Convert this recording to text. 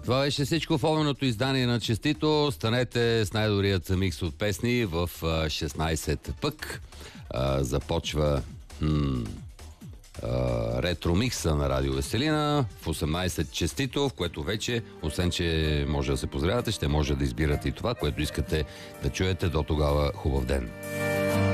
Това беше всичко в фолменото издание на Честито. Станете с най-добрият микс от песни в 16 пък. Започва ретро микса на Радио Веселина в 18 Честито, в което вече, освен че може да се поздравяте, ще може да избирате и това, което искате да чуете. До тогава хубав ден!